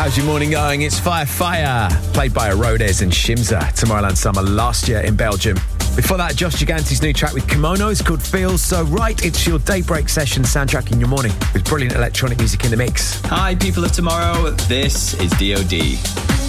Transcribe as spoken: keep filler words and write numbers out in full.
How's your morning going? It's Fire Fire, played by Herodes and Shimza, Tomorrowland Summer last year in Belgium. Before that, Josh Gigante's new track with Kimono is called Feels So Right. It's your daybreak session soundtracking your morning with brilliant electronic music in the mix. Hi, people of tomorrow. This is D O D.